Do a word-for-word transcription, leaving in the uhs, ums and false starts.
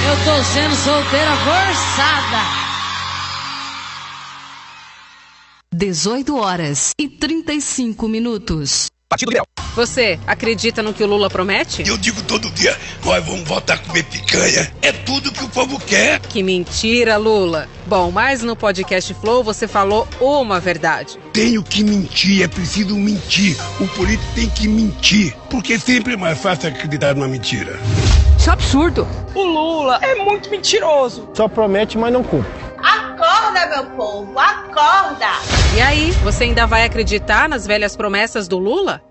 Eu tô sendo solteira forçada. dezoito horas e trinta e cinco minutos. Partido Liberal. Você acredita no que o Lula promete? Eu digo todo dia, nós vamos voltar a comer picanha. É tudo que o povo quer. Que mentira, Lula. Bom, mas no podcast Flow você falou uma verdade. Tenho que mentir, é preciso mentir. O político tem que mentir, porque sempre é mais fácil acreditar numa mentira. Isso é absurdo. O Lula é muito mentiroso. Só promete, mas não cumpre. Acorda, meu povo, acorda! E aí, você ainda vai acreditar nas velhas promessas do Lula?